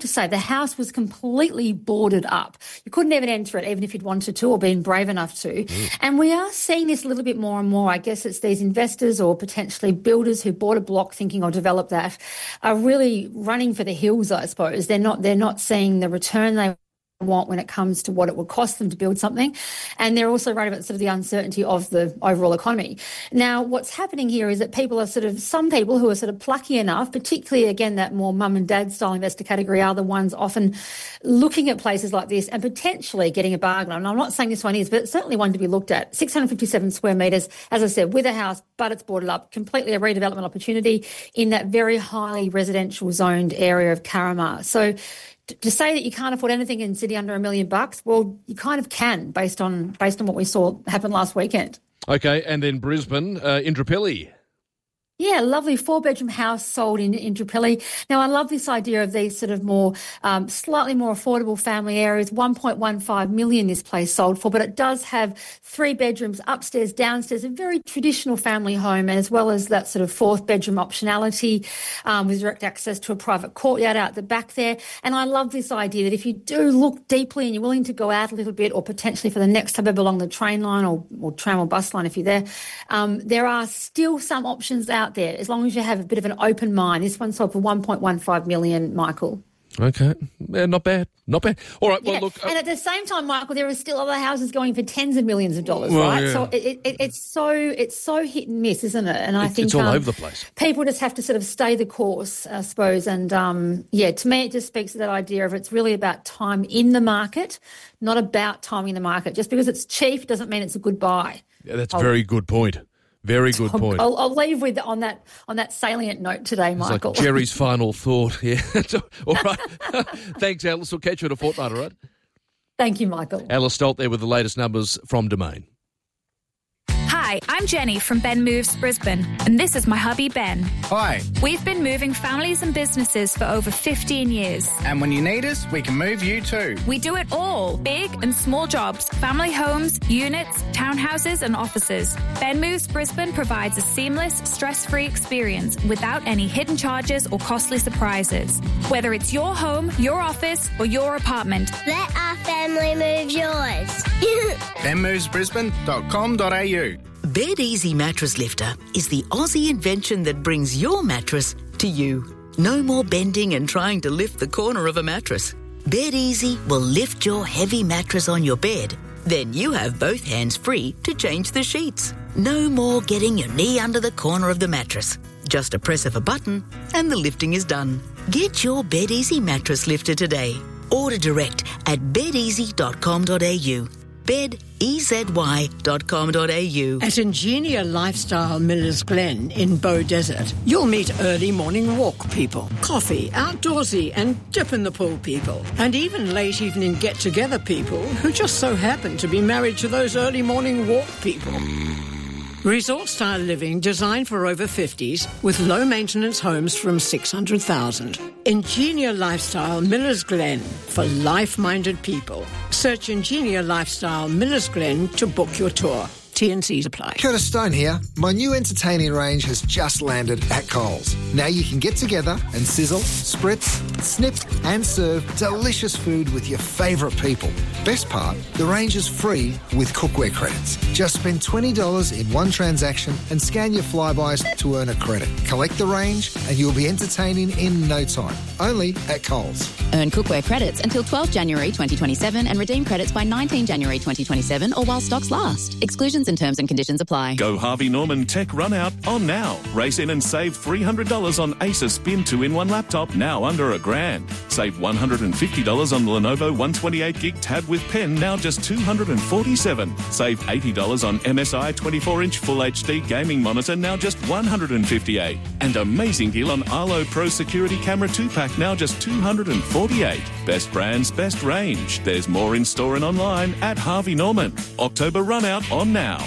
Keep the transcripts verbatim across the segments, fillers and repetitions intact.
to say the house was completely boarded up. You couldn't even enter it, even if you'd wanted to or been brave enough to. Mm. And we are seeing this a little bit more and more. I guess it's these investors or potentially builders who bought a block thinking I'll develop that are really running for the hills, I suppose. They're not, they're not seeing the return they want when it comes to what it would cost them to build something, and they're also worried about sort of the uncertainty of the overall economy. Now, what's happening here is that people are sort of, some people who are sort of plucky enough, particularly again that more mum and dad style investor category, are the ones often looking at places like this and potentially getting a bargain. And I'm not saying this one is, but it's certainly one to be looked at. six hundred fifty-seven square metres, as I said, with a house, but it's boarded up, completely a redevelopment opportunity in that very highly residential zoned area of Carramar. So to say that you can't afford anything in City under a million bucks, well, you kind of can based on based on what we saw happen last weekend. Okay, and then Brisbane, uh, Indooroopilly. Yeah, lovely four-bedroom house sold in Indooroopilly. Now, I love this idea of these sort of more, um, slightly more affordable family areas. one point one five million this place sold for, but it does have three bedrooms, upstairs, downstairs, a very traditional family home, as well as that sort of fourth bedroom optionality um, with direct access to a private courtyard out the back there. And I love this idea that if you do look deeply and you're willing to go out a little bit, or potentially for the next suburb along the train line or, or tram or bus line if you're there, um, there are still some options out there, as long as you have a bit of an open mind. This one sold for one point one five million, Michael. Okay. Yeah, not bad. Not bad. All right, well, yeah. look. Uh, and at the same time, Michael, there are still other houses going for tens of millions of dollars, well, right? Yeah. So it, it, it's so it's so hit and miss, isn't it? And I it's, think it's all um, over the place. People just have to sort of stay the course, I suppose. And um, yeah, to me, it just speaks to that idea of it's really about time in the market, not about timing in the market. Just because it's cheap doesn't mean it's a good buy. Yeah, that's a very good point. Very good point. I'll, I'll leave with on that on that salient note today, Michael. It's like Jerry's final thought. Yeah. All right. Thanks, Alice. We'll catch you in a fortnight, all right? Thank you, Michael. Alice Stolt there with the latest numbers from Domain. Hi, I'm Jenny from Ben Moves Brisbane, and this is my hubby Ben. Hi. We've been moving families and businesses for over fifteen years. And when you need us, we can move you too. We do it all, big and small jobs, family homes, units, townhouses and offices. Ben Moves Brisbane provides a seamless, stress-free experience without any hidden charges or costly surprises. Whether it's your home, your office or your apartment, let our family move yours. ben moves brisbane dot com dot a u. Bed Easy Mattress Lifter is the Aussie invention that brings your mattress to you. No more bending and trying to lift the corner of a mattress. Bed Easy will lift your heavy mattress on your bed. Then you have both hands free to change the sheets. No more getting your knee under the corner of the mattress. Just a press of a button and the lifting is done. Get your Bed Easy Mattress Lifter today. Order direct at bed easy dot com dot a u. bed easy dot com dot a u. At Ingenia Lifestyle Millers Glen in Bow Desert, you'll meet early morning walk people, coffee, outdoorsy and dip in the pool people, and even late evening get-together people who just so happen to be married to those early morning walk people. Resort-style living designed for over fifties with low-maintenance homes from six hundred thousand. Ingenia Lifestyle Millers Glen for life-minded people. Search Ingenia Lifestyle Millers Glen to book your tour. T and Cs apply. Curtis Stone here. My new entertaining range has just landed at Coles. Now you can get together and sizzle, spritz, snip and serve delicious food with your favourite people. Best part, the range is free with cookware credits. Just spend twenty dollars in one transaction and scan your Flybys to earn a credit. Collect the range and you'll be entertaining in no time. Only at Coles. Earn cookware credits until twelfth January twenty twenty-seven and redeem credits by nineteenth January twenty twenty-seven or while stocks last. Exclusions and terms and conditions apply. Go Harvey Norman Tech Run Out on now. Race in and save three hundred dollars on Acer Spin two in one laptop, now under a grand. Save one hundred fifty dollars on the Lenovo one twenty-eight gig tab with pen, now just two hundred forty-seven dollars. Save eighty dollars on M S I twenty-four inch Full H D gaming monitor, now just one hundred fifty-eight dollars. And amazing deal on Arlo Pro Security Camera two pack, now just two hundred forty-eight dollars. Best brands, best range. There's more in store and online at Harvey Norman. October Run Out on now.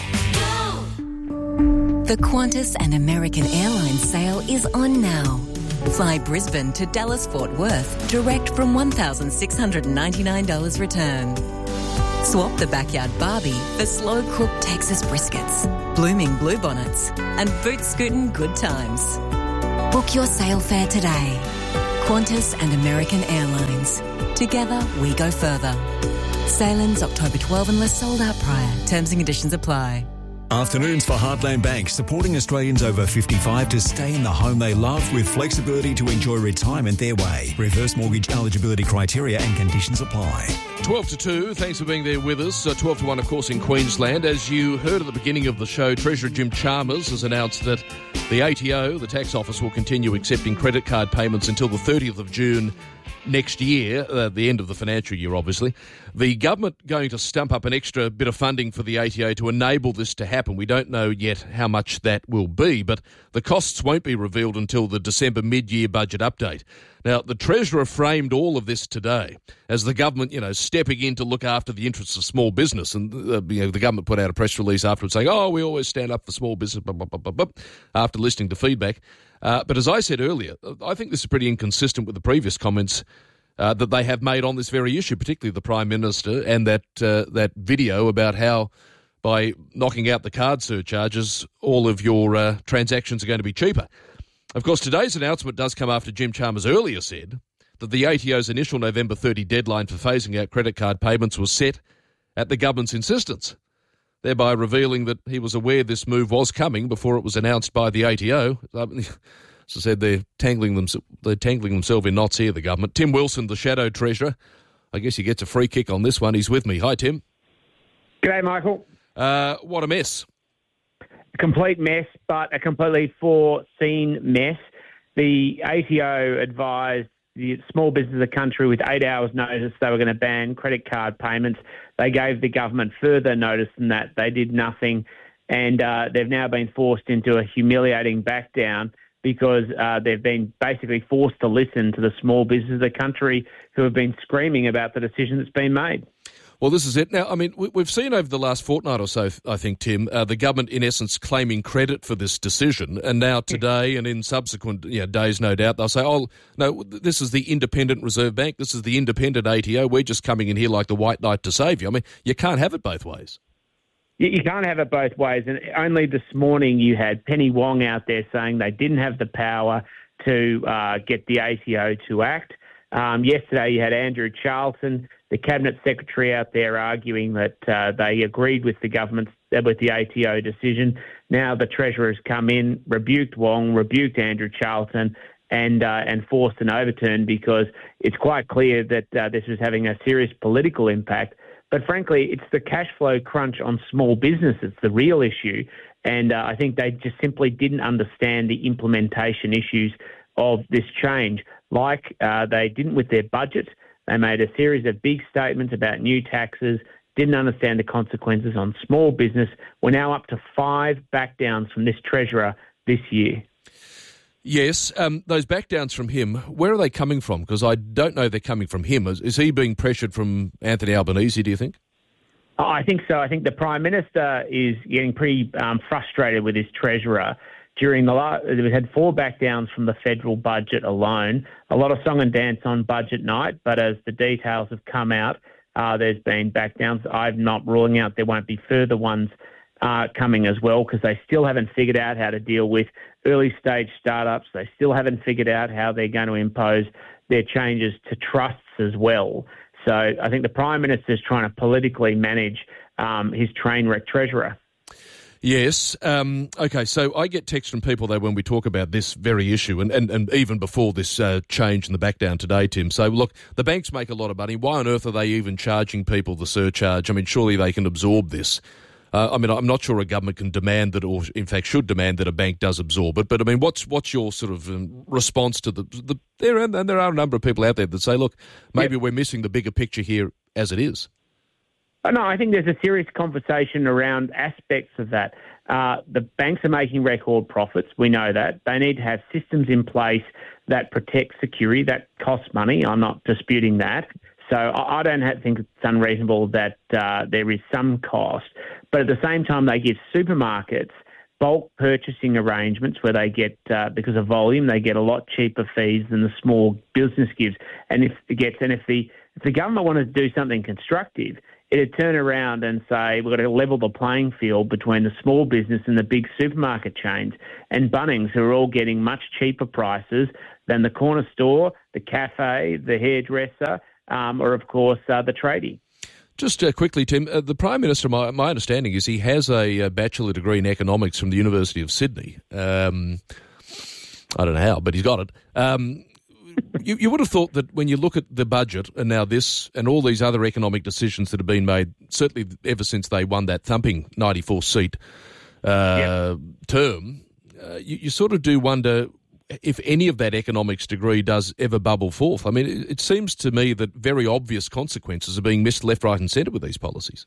The Qantas and American Airlines sale is on now. Fly Brisbane to Dallas Fort Worth direct from one thousand six hundred ninety-nine dollars return. Swap the backyard Barbie for slow-cooked Texas briskets, blooming bluebonnets and boot scootin' good times. Book your sale fare today. Qantas and American Airlines. Together, we go further. Sailings October twelfth unless sold out prior. Terms and conditions apply. Afternoons for Heartland Bank, supporting Australians over fifty-five to stay in the home they love with flexibility to enjoy retirement their way. Reverse mortgage eligibility criteria and conditions apply. twelve to two, thanks for being there with us. Uh, twelve to one, of course, in Queensland. As you heard at the beginning of the show, Treasurer Jim Chalmers has announced that the A T O, the tax office, will continue accepting credit card payments until the thirtieth of June next year, uh, the end of the financial year, obviously. The government going to stump up an extra bit of funding for the A T O to enable this to happen. We don't know yet how much that will be, but the costs won't be revealed until the December mid-year budget update. Now, the Treasurer framed all of this today as the government, you know, stepping in to look after the interests of small business. And uh, you know, the government put out a press release afterwards saying, oh, we always stand up for small business, blah, blah, blah, blah, blah, after listening to feedback. Uh, but as I said earlier, I think this is pretty inconsistent with the previous comments uh, that they have made on this very issue, particularly the Prime Minister, and that uh, that video about how by knocking out the card surcharges, all of your uh, transactions are going to be cheaper. Of course, today's announcement does come after Jim Chalmers earlier said that the A T O's initial November thirtieth deadline for phasing out credit card payments was set at the government's insistence, thereby revealing that he was aware this move was coming before it was announced by the A T O. As I said, they're tangling, them, they're tangling themselves in knots here, the government. Tim Wilson, the Shadow Treasurer. I guess he gets a free kick on this one. He's with me. Hi, Tim. G'day, Michael. Uh, what a mess. A complete mess, but a completely foreseen mess. The A T O advised the small business of the country with eight hours' notice they were going to ban credit card payments. They gave the government further notice than that. They did nothing, and uh, they've now been forced into a humiliating back down because uh, they've been basically forced to listen to the small business of the country who have been screaming about the decision that's been made. Well, this is it. Now, I mean, we've seen over the last fortnight or so, I think, Tim, uh, the government, in essence, claiming credit for this decision. And now today and in subsequent you know, days, no doubt, they'll say, oh, no, this is the independent Reserve Bank. This is the independent A T O. We're just coming in here like the white knight to save you. I mean, you can't have it both ways. You can't have it both ways. And only this morning you had Penny Wong out there saying they didn't have the power to uh, get the A T O to act. Um, yesterday you had Andrew Charlton, the Cabinet Secretary, out there arguing that uh, they agreed with the government's, uh, with the A T O decision. Now the Treasurer has come in, rebuked Wong, rebuked Andrew Charlton, and uh, and forced an overturn because it's quite clear that uh, this was having a serious political impact. But frankly, it's the cash flow crunch on small business that's the real issue. And uh, I think they just simply didn't understand the implementation issues of this change. Like uh, they didn't with their budget. They made a series of big statements about new taxes, didn't understand the consequences on small business. We're now up to five backdowns from this Treasurer this year. Yes, um, those backdowns from him, where are they coming from? Because I don't know they're coming from him. Is, is he being pressured from Anthony Albanese, do you think? Oh, I think so. I think the Prime Minister is getting pretty um, frustrated with his Treasurer. During the last, we had four backdowns from the federal budget alone. A lot of song and dance on budget night, but as the details have come out, uh, there's been backdowns. I'm not ruling out there won't be further ones uh, coming as well because they still haven't figured out how to deal with early stage startups. They still haven't figured out how they're going to impose their changes to trusts as well. So I think the Prime Minister is trying to politically manage um, his train wreck Treasurer. Yes. Um, okay, so I get texts from people, though, when we talk about this very issue, and, and, and even before this uh, change in the back down today, Tim. So, look, the banks make a lot of money. Why on earth are they even charging people the surcharge? I mean, surely they can absorb this. Uh, I mean, I'm not sure a government can demand that, or in fact should demand that a bank does absorb it. But, I mean, what's what's your sort of um, response to the... the there, and there are a number of people out there that say, look, maybe yep. we're missing the bigger picture here as it is. No, I think there's a serious conversation around aspects of that. Uh, the banks are making record profits. We know that. They need to have systems in place that protect security. That costs money. I'm not disputing that. So I, I don't have, think it's unreasonable that uh, there is some cost. But at the same time, they give supermarkets bulk purchasing arrangements where they get, uh, because of volume, they get a lot cheaper fees than the small business gives. And if it gets, and if the if the government wanted to do something constructive, it'd turn around and say we've got to level the playing field between the small business and the big supermarket chains and Bunnings, who are all getting much cheaper prices than the corner store, the cafe, the hairdresser, um, or, of course, uh, the tradie. Just uh, quickly, Tim, uh, the Prime Minister, my, my understanding is he has a, a bachelor degree in economics from the University of Sydney. Um, I don't know how, but he's got it. Um, you, you would have thought that when you look at the budget and now this and all these other economic decisions that have been made, certainly ever since they won that thumping ninety-four seat uh, yep. term, uh, you, you sort of do wonder if any of that economics degree does ever bubble forth. I mean, it, it seems to me that very obvious consequences are being missed left, right and centre with these policies.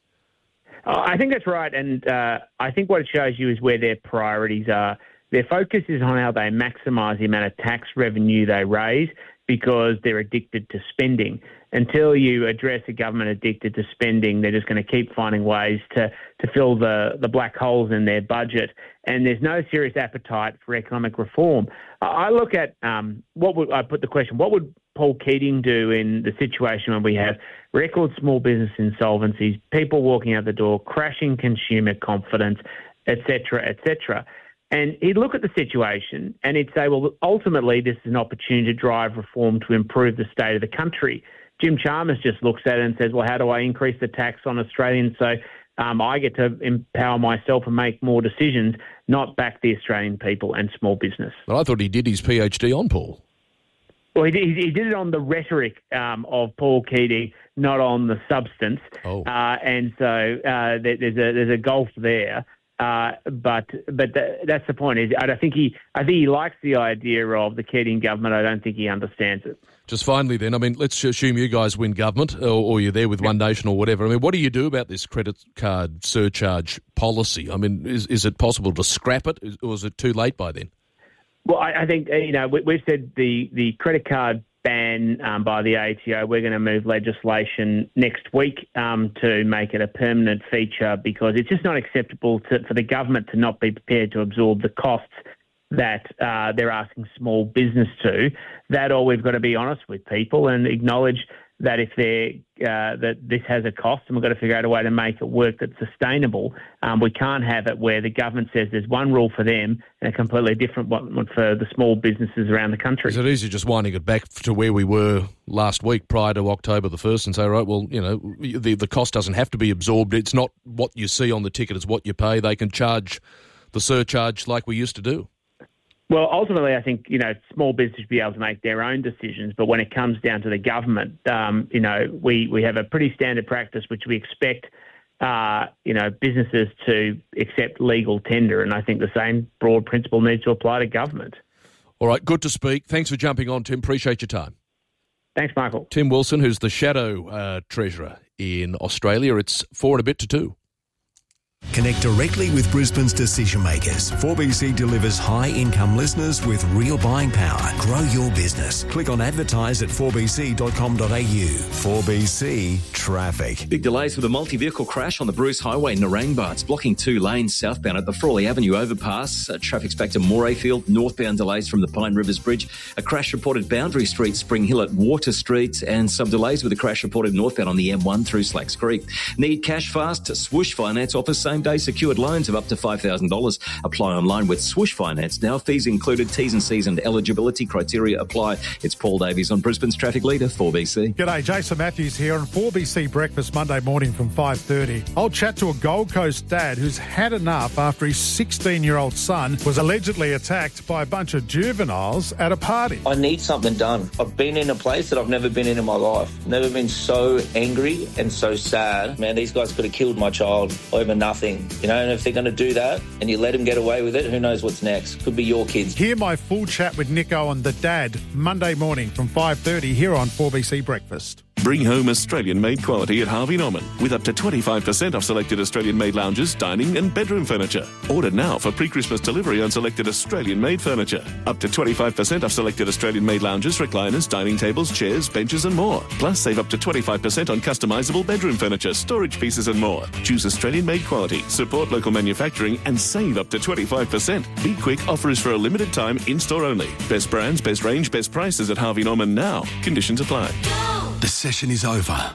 Oh, I think that's right, and uh, I think what it shows you is where their priorities are. Their focus is on how they maximise the amount of tax revenue they raise because they're addicted to spending. Until you address a government addicted to spending, they're just going to keep finding ways to, to fill the, the black holes in their budget. And there's no serious appetite for economic reform. I look at um, what would I put the question, what would Paul Keating do in the situation when we have record small business insolvencies, people walking out the door, crashing consumer confidence, et cetera, et cetera. And he'd look at the situation and he'd say, well, ultimately this is an opportunity to drive reform to improve the state of the country. Jim Chalmers just looks at it and says, well, how do I increase the tax on Australians so um, I get to empower myself and make more decisions, not back the Australian people and small business? Well, I thought he did his PhD on Paul. Well, he did, he did it on the rhetoric um, of Paul Keating, not on the substance. Oh. Uh, and so uh, there, there's a there's a gulf there. Uh, but but the, that's the point. Is I don't think he I think he likes the idea of the Keating government. I don't think he understands it. Just finally, then, I mean, let's assume you guys win government, or, or you're there with One Nation or whatever. I mean, what do you do about this credit card surcharge policy? I mean, is is it possible to scrap it, or is it too late by then? Well, I, I think you know we, we've said the the credit card ban um, by the A T O. We're going to move legislation next week um, to make it a permanent feature because it's just not acceptable to, for the government to not be prepared to absorb the costs that uh, they're asking small business to. That or we've got to be honest with people and acknowledge that if they're uh, that this has a cost and we've got to figure out a way to make it work that's sustainable. Um, we can't have it where the government says there's one rule for them and a completely different one for the small businesses around the country. Is it easy just winding it back to where we were last week prior to October the first and say, right, well, you know, the, the cost doesn't have to be absorbed. It's not what you see on the ticket, it's what you pay. They can charge the surcharge like we used to do. Well, ultimately, I think, you know, small business should be able to make their own decisions. But when it comes down to the government, um, you know, we, we have a pretty standard practice which we expect, uh, you know, businesses to accept legal tender. And I think the same broad principle needs to apply to government. All right, good to speak. Thanks for jumping on, Tim. Appreciate your time. Thanks, Michael. Tim Wilson, who's the shadow uh, treasurer in Australia. It's four and a bit to two. Connect directly with Brisbane's decision makers. four B C delivers high-income listeners with real buying power. Grow your business. Click on advertise at four b c dot com dot a u. four B C Traffic. Big delays with a multi-vehicle crash on the Bruce Highway in Narangba. It's blocking two lanes southbound at the Frawley Avenue overpass. Uh, traffic's back to Morayfield. Northbound delays from the Pine Rivers Bridge. A crash reported Boundary Street, Spring Hill at Water Street. And some delays with a crash reported northbound on the M one through Slacks Creek. Need cash fast? Swoosh Finance offers same-day secured loans of up to five thousand dollars. Apply online with Swoosh Finance now. Fees included. T's and C's and eligibility criteria apply. It's Paul Davies on Brisbane's Traffic Leader, four B C. G'day, Jason Matthews here on four B C Breakfast Monday morning from five thirty. I'll chat to a Gold Coast dad who's had enough after his sixteen-year-old son was allegedly attacked by a bunch of juveniles at a party. I need something done. I've been in a place that I've never been in in my life. Never been so angry and so sad. Man, these guys could have killed my child over nothing. You know, and if they're going to do that and you let them get away with it, who knows what's next? Could be your kids. Hear my full chat with Nico and the dad Monday morning from five thirty here on four B C Breakfast. Bring home Australian-made quality at Harvey Norman with up to twenty-five percent off selected Australian-made lounges, dining and bedroom furniture. Order now for pre-Christmas delivery on selected Australian-made furniture. Up to twenty-five percent off selected Australian-made lounges, recliners, dining tables, chairs, benches and more. Plus, save up to twenty-five percent on customisable bedroom furniture, storage pieces and more. Choose Australian-made quality, support local manufacturing and save up to twenty-five percent. Be quick, offer is for a limited time, in-store only. Best brands, best range, best prices at Harvey Norman now. Conditions apply. The session is over.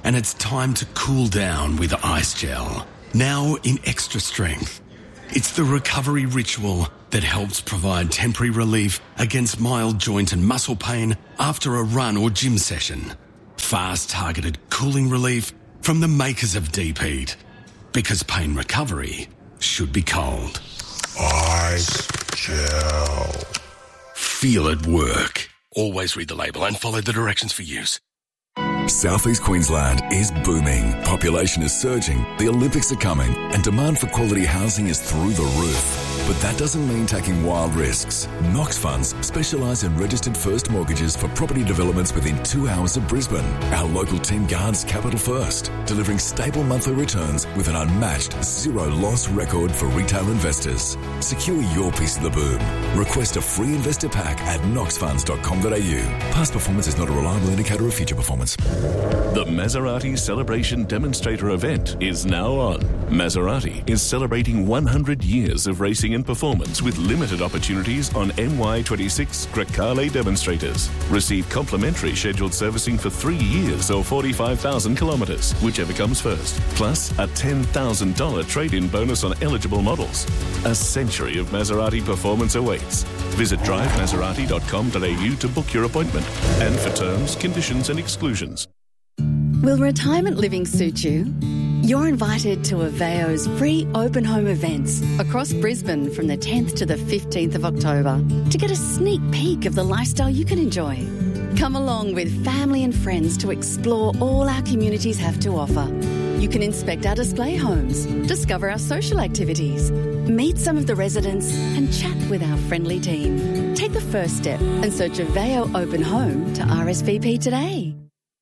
and it's time to cool down with Ice Gel. Now in extra strength. It's the recovery ritual that helps provide temporary relief against mild joint and muscle pain after a run or gym session. Fast targeted cooling relief from the makers of Deep Heat. Because pain recovery should be cold. Ice Gel. Feel it work. Always read the label and follow the directions for use. Southeast Queensland is booming. Population is surging, the Olympics are coming, and demand for quality housing is through the roof. But that doesn't mean taking wild risks. Knox Funds specialise in registered first mortgages for property developments within two hours of Brisbane. Our local team guards capital first, delivering stable monthly returns with an unmatched zero-loss record for retail investors. Secure your piece of the boom. Request a free investor pack at knox funds dot com dot a u. Past performance is not a reliable indicator of future performance. The Maserati Celebration Demonstrator event is now on. Maserati is celebrating one hundred years of racing and performance with limited opportunities on M Y twenty-six Grecale demonstrators. Receive complimentary scheduled servicing for three years or forty-five thousand kilometres, whichever comes first. Plus a ten thousand dollars trade-in bonus on eligible models. A century of Maserati performance awaits. Visit drive maserati dot com dot a u to book your appointment and for terms, conditions and exclusions. Will retirement living suit you? You're invited to Aveo's free open home events across Brisbane from the tenth to the fifteenth of October to get a sneak peek of the lifestyle you can enjoy. Come along with family and friends to explore all our communities have to offer. You can inspect our display homes, discover our social activities, meet some of the residents and chat with our friendly team. Take the first step and search Aveo Open Home to R S V P today.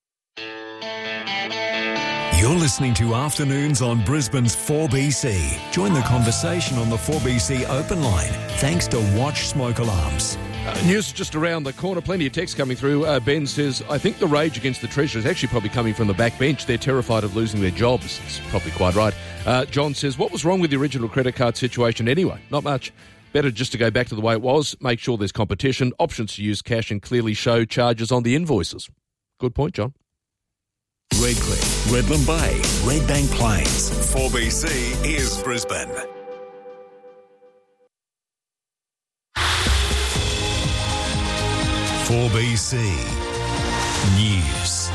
You're listening to Afternoons on Brisbane's four B C. Join the conversation on the four B C open line thanks to Watch Smoke Alarms. Uh, news just around the corner. Plenty of text coming through. Uh, Ben says, I think the rage against the Treasurer is actually probably coming from the back bench. They're terrified of losing their jobs. It's probably quite right. Uh, John says, what was wrong with the original credit card situation anyway? Not much. Better just to go back to the way it was. Make sure there's competition, options to use cash and clearly show charges on the invoices. Good point, John. Redcliffe, Redland Bay, Redbank Plains. four B C is Brisbane. four B C News.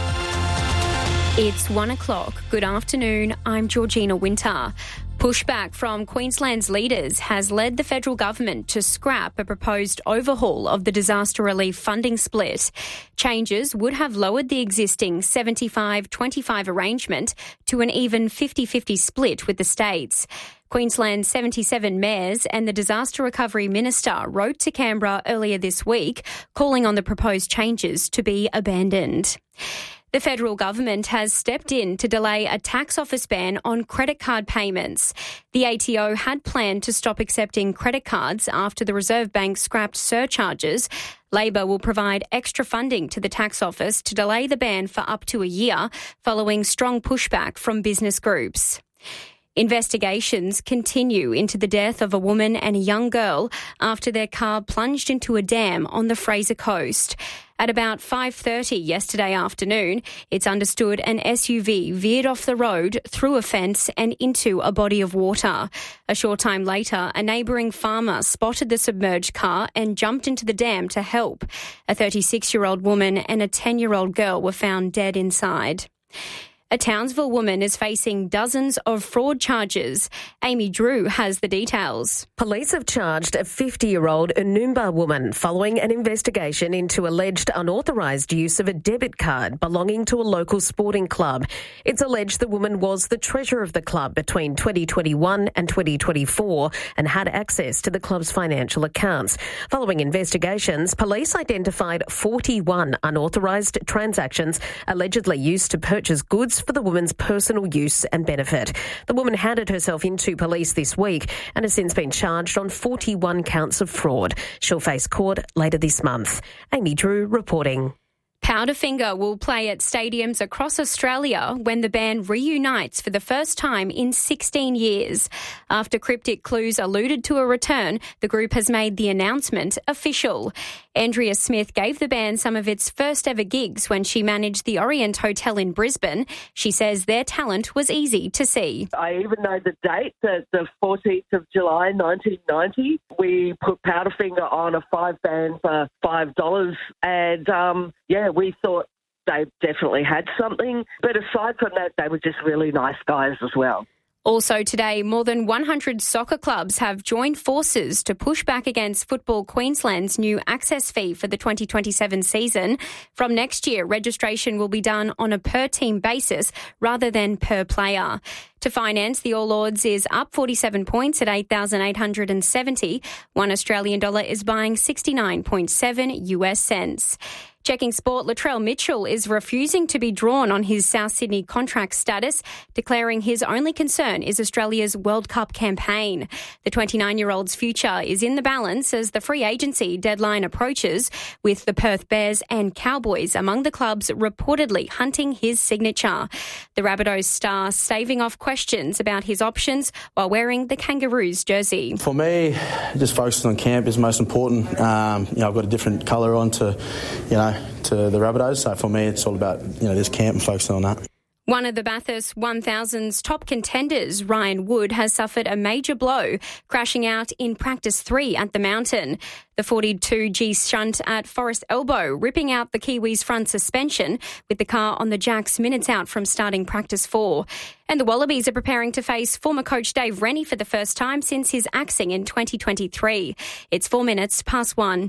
It's one o'clock. Good afternoon. I'm Georgina Winter. Pushback from Queensland's leaders has led the federal government to scrap a proposed overhaul of the disaster relief funding split. Changes would have lowered the existing seventy-five twenty-five arrangement to an even fifty-fifty split with the states. Queensland's seventy-seven mayors and the Disaster Recovery Minister wrote to Canberra earlier this week, calling on the proposed changes to be abandoned. The federal government has stepped in to delay a tax office ban on credit card payments. The A T O had planned to stop accepting credit cards after the Reserve Bank scrapped surcharges. Labor will provide extra funding to the tax office to delay the ban for up to a year, following strong pushback from business groups. Investigations continue into the death of a woman and a young girl after their car plunged into a dam on the Fraser Coast. At about five thirty yesterday afternoon, it's understood an S U V veered off the road, through a fence and into a body of water. A short time later, a neighbouring farmer spotted the submerged car and jumped into the dam to help. A thirty-six-year-old woman and a ten-year-old girl were found dead inside. A Townsville woman is facing dozens of fraud charges. Amy Drew has the details. Police have charged a fifty-year-old Enumba woman following an investigation into alleged unauthorised use of a debit card belonging to a local sporting club. It's alleged the woman was the treasurer of the club between twenty twenty-one and twenty twenty-four and had access to the club's financial accounts. Following investigations, police identified forty-one unauthorised transactions allegedly used to purchase goods for the woman's personal use and benefit. The woman handed herself into police this week and has since been charged on forty-one counts of fraud. She'll face court later this month. Amy Drew reporting. Powderfinger will play at stadiums across Australia when the band reunites for the first time in sixteen years. After cryptic clues alluded to a return, the group has made the announcement official. Andrea Smith gave the band some of its first ever gigs when she managed the Orient Hotel in Brisbane. She says their talent was easy to see. I even know the date, the, the fourteenth of July nineteen ninety. We put Powderfinger on a five band for five dollars and, um, yeah, we thought they definitely had something. But aside from that, they were just really nice guys as well. Also today, more than one hundred soccer clubs have joined forces to push back against Football Queensland's new access fee for the twenty twenty-seven season. From next year, registration will be done on a per-team basis rather than per player. To finance, the All Ords is up forty-seven points at eight thousand eight hundred seventy. One Australian dollar is buying sixty-nine point seven U S cents. Checking sport, Latrell Mitchell is refusing to be drawn on his South Sydney contract status, declaring his only concern is Australia's World Cup campaign. The twenty-nine-year-old's future is in the balance as the free agency deadline approaches, with the Perth Bears and Cowboys among the clubs reportedly hunting his signature. The Rabbitohs star staving off questions about his options while wearing the Kangaroos jersey. For me, just focusing on camp is most important. Um, you know, I've got a different colour on to, you know, to the Rabbitohs. So for me, it's all about, you know, this camp and focusing on that. One of the Bathurst one thousand's top contenders, Ryan Wood, has suffered a major blow, crashing out in practice three at the Mountain. The forty-two G shunt at Forest Elbow, ripping out the Kiwis' front suspension, with the car on the jacks minutes out from starting practice four. And the Wallabies are preparing to face former coach Dave Rennie for the first time since his axing in twenty twenty-three. It's four minutes past one.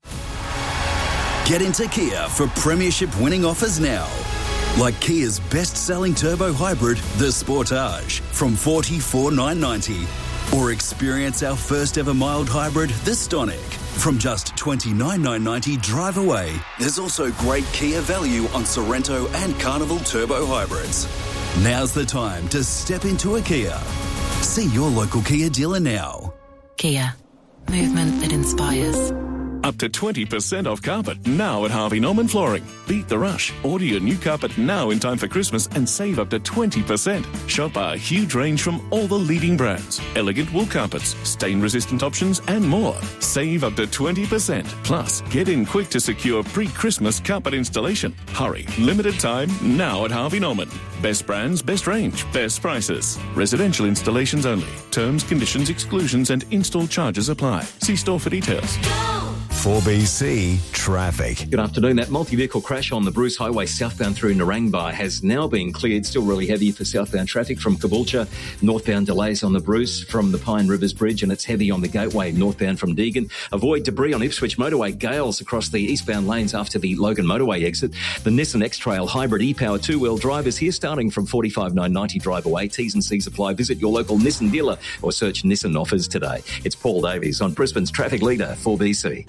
Get into Kia for premiership winning offers now. Like Kia's best-selling turbo hybrid, the Sportage, from forty-four thousand nine hundred ninety dollars. Or experience our first ever mild hybrid, the Stonic, from just twenty-nine thousand nine hundred ninety dollars drive away. There's also great Kia value on Sorrento and Carnival turbo hybrids. Now's the time to step into a Kia. See your local Kia dealer now. Kia. Movement that inspires. Up to twenty percent off carpet now at Harvey Norman Flooring. Beat the rush. Order your new carpet now in time for Christmas and save up to twenty percent. Shop our huge range from all the leading brands. Elegant wool carpets, stain-resistant options and more. Save up to twenty percent. Plus, get in quick to secure pre-Christmas carpet installation. Hurry. Limited time now at Harvey Norman. Best brands, best range, best prices. Residential installations only. Terms, conditions, exclusions and install charges apply. See store for details. four B C Traffic. Good afternoon. That multi-vehicle crash on the Bruce Highway southbound through Narangba has now been cleared. Still really heavy for southbound traffic from Caboolture. Northbound delays on the Bruce from the Pine Rivers Bridge, and it's heavy on the Gateway northbound from Deagon. Avoid debris on Ipswich Motorway. Gales across the eastbound lanes after the Logan Motorway exit. The Nissan X-Trail Hybrid e-Power two-wheel drive is here starting from forty-five thousand nine hundred ninety dollars drive away. T's and C's apply. Visit your local Nissan dealer or search Nissan offers today. It's Paul Davies on Brisbane's Traffic Leader, four B C.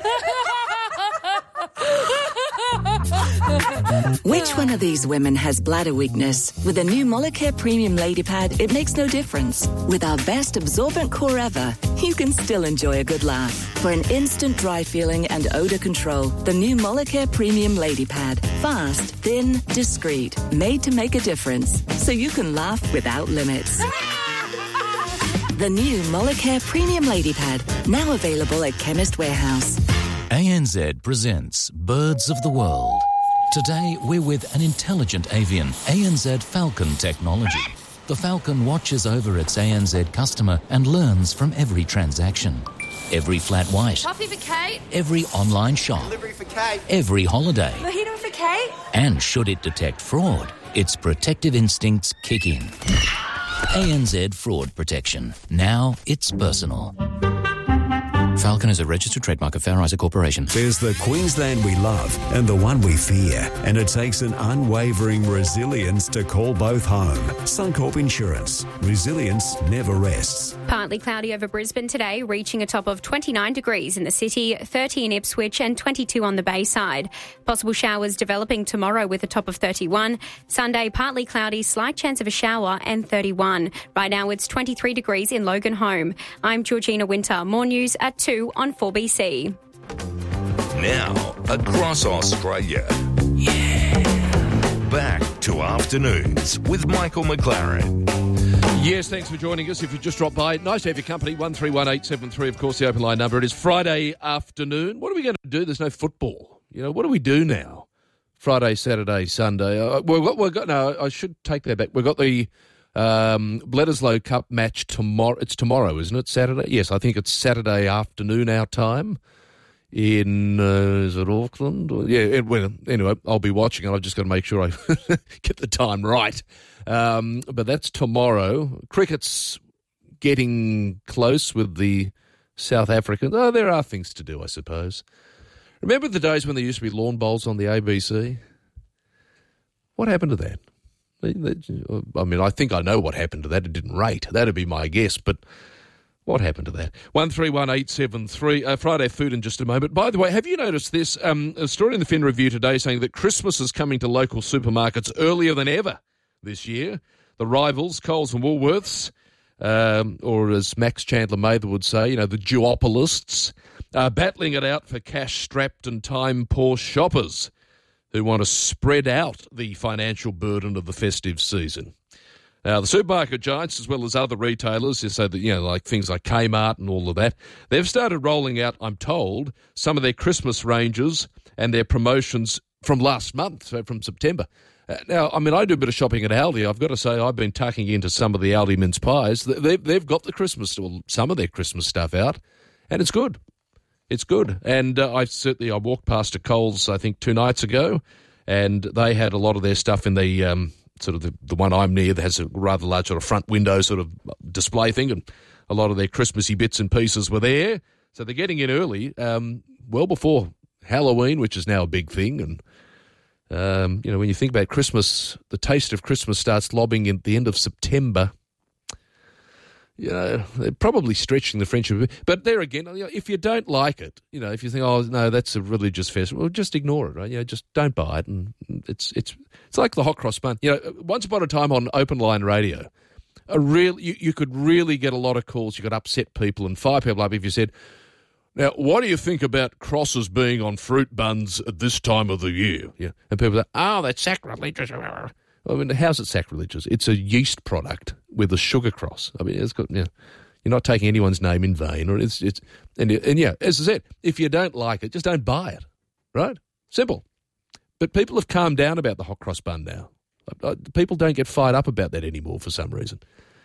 Which one of these women has bladder weakness? With a new Molicare Premium Lady Pad, it makes no difference. With our best absorbent core ever, you can still enjoy a good laugh. For an instant dry feeling and odour control, the new Molicare Premium Lady Pad. Fast, thin, discreet, made to make a difference, so you can laugh without limits. The new Molicare Premium Lady Pad, now available at Chemist Warehouse. A N Z presents Birds of the World. Today, we're with an intelligent avian, A N Z Falcon technology. The Falcon watches over its A N Z customer and learns from every transaction. Every flat white. Coffee for Kate. Every online shop. Delivery for Kate. Every holiday. Mojito for Kate. And should it detect fraud, its protective instincts kick in. A N Z Fraud Protection. Now it's personal. Falcon is a registered trademark of Fair Isaac Corporation. There's the Queensland we love and the one we fear, and it takes an unwavering resilience to call both home. Suncorp Insurance. Resilience never rests. Partly cloudy over Brisbane today, reaching a top of twenty-nine degrees in the city, thirty in Ipswich and twenty-two on the Bayside. Possible showers developing tomorrow with a top of thirty-one. Sunday, partly cloudy, slight chance of a shower and thirty-one. Right now it's twenty-three degrees in Logan Home. I'm Georgina Winter. More news at two on four B C. Now, across Australia. Yeah. to Afternoons with Michael McLaren. Yes, thanks for joining us. If you just dropped by, nice to have your company. one three one eight seven three, of course, the open line number. It is Friday afternoon. What are we going to do? There's no football. You know, what do we do now? Friday, Saturday, Sunday. Uh, we've got, we've got, no, I should take that back. We've got the um, Bledisloe Cup match tomorrow. It's tomorrow, isn't it? Saturday? Yes, I think it's Saturday afternoon our time in, uh, is it Auckland? Yeah, it, well, anyway, I'll be watching it. I've just got to make sure I get the time right. Um, but that's tomorrow. Cricket's getting close with the South Africans. Oh, there are things to do, I suppose. Remember the days when there used to be lawn bowls on the A B C? What happened to that? I mean, I think I know what happened to that. It didn't rate. That'd be my guess, but what happened to that? one three one eight seven three. Uh, Friday food in just a moment. By the way, have you noticed this? Um, a story in the Fin Review today saying that Christmas is coming to local supermarkets earlier than ever this year. The rivals, Coles and Woolworths, um, or as Max Chandler Mather would say, you know, the duopolists, are battling it out for cash-strapped and time-poor shoppers who want to spread out the financial burden of the festive season. Now, the supermarket giants, as well as other retailers, so that, you know, like things like Kmart and all of that, they've started rolling out, I'm told, some of their Christmas ranges and their promotions from last month, so from September. Uh, now, I mean, I do a bit of shopping at Aldi. I've got to say I've been tucking into some of the Aldi mince pies. They've, they've got the Christmas, well, some of their Christmas stuff out, and it's good. It's good. And uh, I certainly, I walked past a Coles, I think, two nights ago, and they had a lot of their stuff in the um, sort of the, the one I'm near that has a rather large sort of front window sort of display thing, and a lot of their Christmassy bits and pieces were there. So they're getting in early, um, well before Halloween, which is now a big thing. And, um, you know, when you think about Christmas, the taste of Christmas starts lobbing at the end of September. You know, they're probably stretching the friendship a bit. But there again, you know, if you don't like it, you know, if you think, oh, no, that's a religious festival, well, just ignore it, right? You know, just don't buy it. And it's it's it's like the hot cross bun. You know, once upon a time on open line radio, a real you, you could really get a lot of calls. You could upset people and fire people up if you said, now, what do you think about crosses being on fruit buns at this time of the year? Yeah. And people say, oh, that's sacrilegious. I mean, how's it sacrilegious? It's a yeast product with a sugar cross. I mean, it's got, you know, you're not taking anyone's name in vain. Or it's, it's and, and yeah, as I said, if you don't like it, just don't buy it, right? Simple. But people have calmed down about the hot cross bun now. People don't get fired up about that anymore for some reason.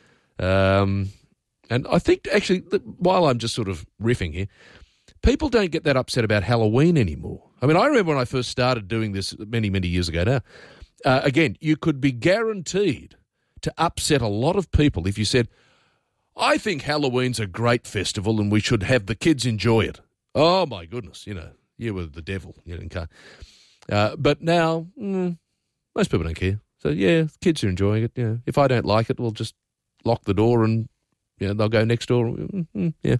Um, and I think, actually, while I'm just sort of riffing here, people don't get that upset about Halloween anymore. I mean, I remember when I first started doing this many, many years ago now. Uh, again, you could be guaranteed to upset a lot of people if you said, I think Halloween's a great festival and we should have the kids enjoy it. Oh, my goodness, you know, you were the devil. You didn't care. Uh, but now, mm, most people don't care. So, yeah, kids are enjoying it. Yeah. If I don't like it, we'll just lock the door and, you know, they'll go next door. Mm-hmm, yeah.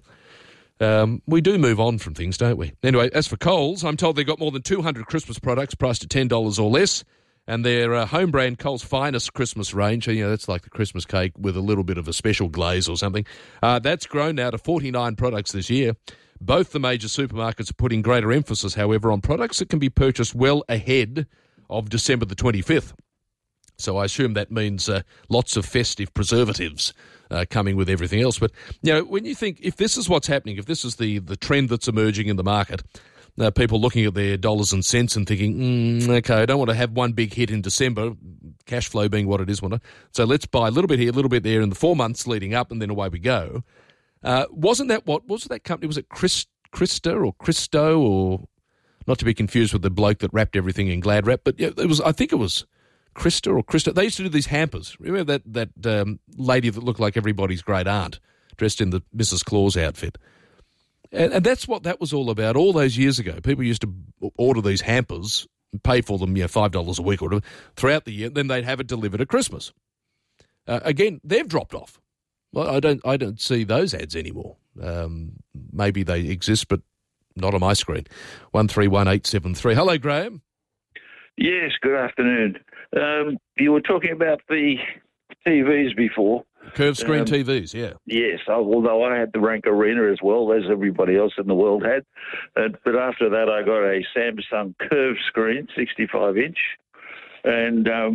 Um, we do move on from things, don't we? Anyway, as for Coles, I'm told they've got more than two hundred Christmas products priced at ten dollars or less. And their uh, home brand Coles Finest Christmas range, you know, that's like the Christmas cake with a little bit of a special glaze or something. Uh, that's grown now to forty-nine products this year. Both the major supermarkets are putting greater emphasis, however, on products that can be purchased well ahead of December the twenty-fifth. So I assume that means uh, lots of festive preservatives uh, coming with everything else. But, you know, when you think, if this is what's happening, if this is the, the trend that's emerging in the market, Uh, people looking at their dollars and cents and thinking, mm, okay, I don't want to have one big hit in December, cash flow being what it is. So let's buy a little bit here, a little bit there in the four months leading up, and then away we go. Uh, wasn't that what, what was that company? Was it Chris, Krista or Christo, or not to be confused with the bloke that wrapped everything in Glad Wrap, but yeah, it was, I think it was Krista or Christo. They used to do these hampers. Remember that, that um, lady that looked like everybody's great aunt, dressed in the Missus Claus outfit? And, and that's what that was all about all those years ago. People used to order these hampers and pay for them, you know, five dollars a week or whatever, throughout the year. Then they'd have it delivered at Christmas. Uh, again, they've dropped off. I don't I don't see those ads anymore. Um, maybe they exist, but not on my screen. one three one eight seven three. Hello, Graham. Yes, good afternoon. Um, you were talking about the T Vs before. Curved screen um, T Vs, yeah. Yes, although I had the Rank Arena as well, as everybody else in the world had. Uh, but after that, I got a Samsung curved screen, sixty-five inch. And um,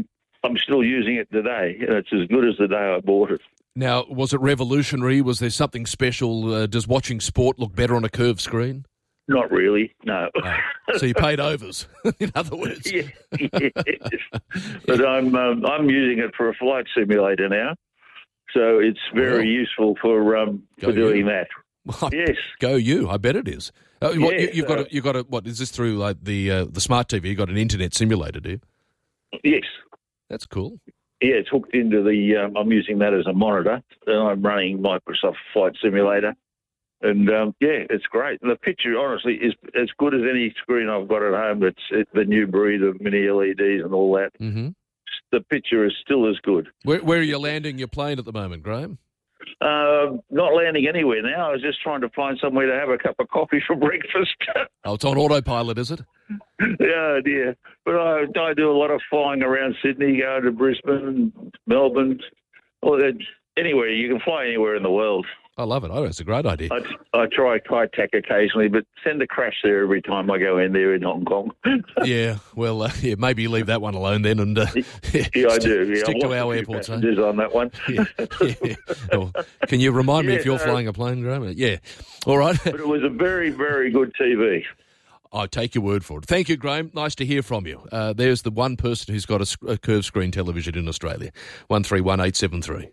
I'm still using it today. It's as good as the day I bought it. Now, was it revolutionary? Was there something special? Uh, does watching sport look better on a curved screen? Not really, no. Oh, so you paid overs, in other words. Yeah, yes. But I'm um, I'm using it for a flight simulator now, so it's very Well, useful for um, for go doing you. that. Yes. Go you! I bet it is. Uh, what, Yeah, you, you've got uh, a, you've got a, what is this through like the uh, the smart T V? You got an internet simulator, do you? Yes. That's cool. Yeah, it's hooked into the. Um, I'm using that as a monitor, and I'm running Microsoft Flight Simulator, and um, yeah, it's great. The picture, honestly, is as good as any screen I've got at home. It's, it's the new breed of mini L E Ds and all that. Mm-hmm. The picture is still as good. Where, where are you landing your plane at the moment, Graham? Uh, not landing anywhere now. I was just trying to find somewhere to have a cup of coffee for breakfast. Oh, it's on autopilot, is it? Yeah, dear. But I, I do a lot of flying around Sydney, going to Brisbane, Melbourne. Well, anywhere. You can fly anywhere in the world. I love it. Oh, it's a great idea. I, I try Kai Tak occasionally, but send a crash there every time I go in there in Hong Kong. Yeah, well, uh, yeah, maybe you leave that one alone then, and uh, yeah, I do. Yeah, stick I've to lost our a few airports. Eh? passengers on that one. yeah, yeah. Well, can you remind me Yeah, if you're no. flying a plane, Graham? Yeah. All right. But it was a very, very good T V. I take your word for it. Thank you, Graham. Nice to hear from you. Uh, there's the one person who's got a, sc- a curved screen television in Australia. One three one eight seven three.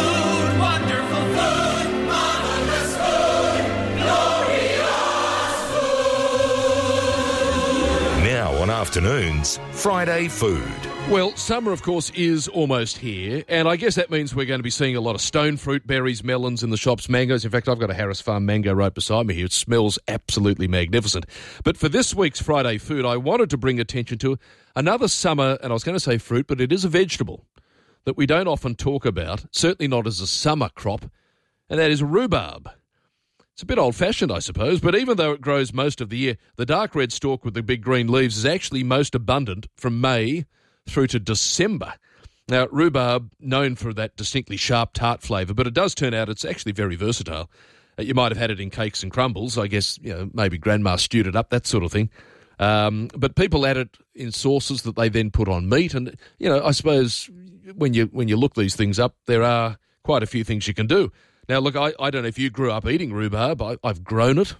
Now on afternoons, Friday Food. Well, summer, of course, is almost here, and I guess that means we're going to be seeing a lot of stone fruit, berries, melons in the shops, mangoes. In fact, I've got a Harris Farm mango right beside me here. It smells absolutely magnificent. But for this week's Friday Food, I wanted to bring attention to another summer, and I was going to say fruit, but it is a vegetable that we don't often talk about, certainly not as a summer crop, and that is rhubarb. It's a bit old-fashioned, I suppose, but even though it grows most of the year, the dark red stalk with the big green leaves is actually most abundant from May through to December. Now, rhubarb, known for that distinctly sharp tart flavour, but it does turn out it's actually very versatile. Uh, you might have had it in cakes and crumbles. I guess, you know, maybe grandma stewed it up, that sort of thing. Um, but people add it in sauces that they then put on meat. And, you know, I suppose when you when you look these things up, there are quite a few things you can do. Now, look, I, I don't know if you grew up eating rhubarb. I, I've grown it.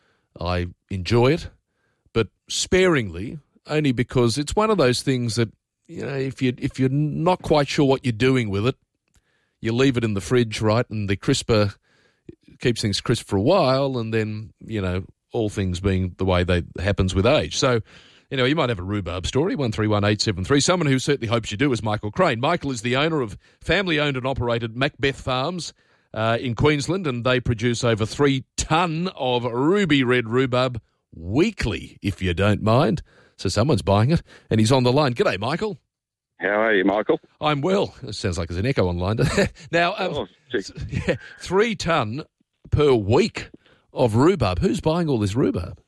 I enjoy it, but sparingly, only because it's one of those things that, you know, if you if you're not quite sure what you're doing with it, you leave it in the fridge, right? And the crisper keeps things crisp for a while, and then, you know, all things being the way they happens with age. So, you know, you might have a rhubarb story, one three one eight seven three. Someone who certainly hopes you do is Michael Crane. Michael is the owner of family-owned and operated Macbeth Farms uh, in Queensland, and they produce over three tonne of ruby red rhubarb weekly, if you don't mind. So someone's buying it, and he's on the line. G'day, Michael. How are you, Michael? I'm well. It sounds like there's an echo online. Now, um, Oh, geez. yeah, three tonne per week of rhubarb. Who's buying all this rhubarb?